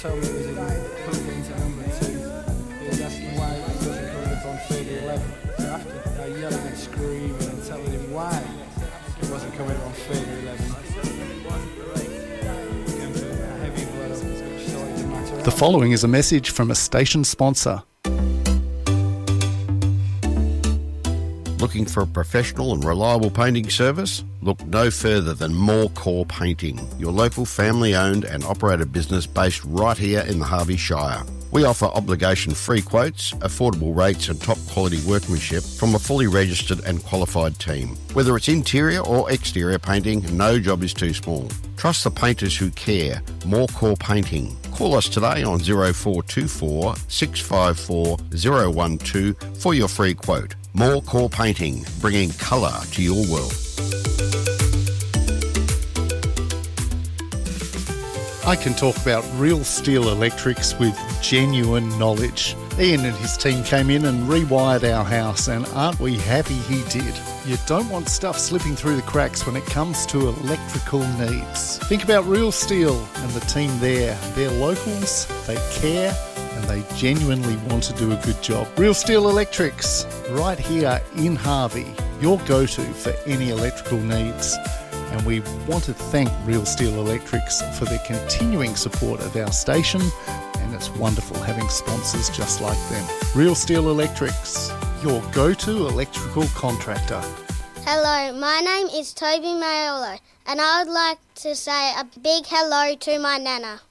told me it was put me into number 2. He was asking why he wasn't coming up on 3011. So after I yelling and screaming and telling him why he wasn't coming up on 3011, the following is a message from a station sponsor. Looking for a professional and reliable painting service? Look no further than More Core Painting, your local family-owned and operated business based right here in the Harvey Shire. We offer obligation-free quotes, affordable rates and top-quality workmanship from a fully registered and qualified team. Whether it's interior or exterior painting, no job is too small. Trust the painters who care. More Core Painting. Call us today on 0424 654 012 for your free quote. More Core Painting, bringing colour to your world. I can talk about Real Steel Electrics with genuine knowledge. Ian and his team came in and rewired our house, and aren't we happy he did? You don't want stuff slipping through the cracks when it comes to electrical needs. Think about Real Steel and the team there. They're locals, they care, and they genuinely want to do a good job. Real Steel Electrics, right here in Harvey, your go-to for any electrical needs. And we want to thank Real Steel Electrics for their continuing support of our station, and it's wonderful having sponsors just like them. Real Steel Electrics, your go-to electrical contractor. Hello, my name is Toby Maiolo, and I would like to say a big hello to my Nana.